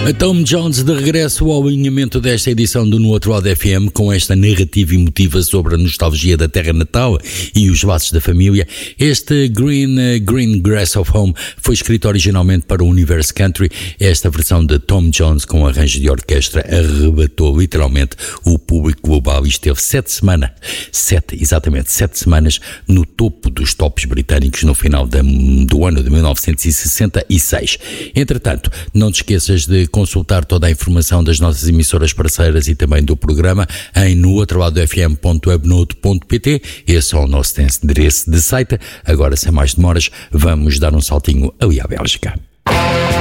A Tom Jones de regresso ao alinhamento desta edição do No Outro Lado FM, com esta narrativa emotiva sobre a nostalgia da terra natal e os laços da família. Este Green Grass of Home foi escrito originalmente para o Universe Country. Esta versão de Tom Jones com arranjo de orquestra arrebatou literalmente o público global e esteve 7 semanas no topo dos tops britânicos no final do ano de 1966. Entretanto, não te esqueças de consultar toda a informação das nossas emissoras parceiras e também do programa em nootroladofm.webnote.pt. Esse é o nosso endereço de site. Agora, sem mais demoras, vamos dar um saltinho ali à Bélgica.